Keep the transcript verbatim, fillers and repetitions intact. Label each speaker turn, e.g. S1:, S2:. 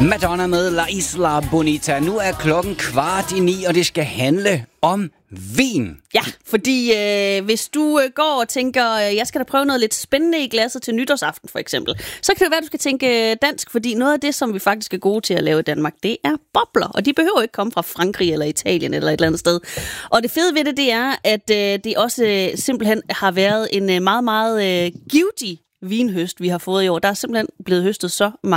S1: Madonna med La Isla Bonita. Nu er klokken kvart i ni, og det skal handle om vin.
S2: Ja, fordi øh, hvis du øh, går og tænker, øh, jeg skal da prøve noget lidt spændende i glasset til nytårsaften for eksempel, så kan det være, at du skal tænke dansk, fordi noget af det, som vi faktisk er gode til at lave i Danmark, det er bobler, og de behøver ikke komme fra Frankrig eller Italien eller et eller andet sted. Og det fede ved det, det er, at øh, det også øh, simpelthen har været en øh, meget, meget øh, givtig vinhøst, vi har fået i år. Der er simpelthen blevet høstet så meget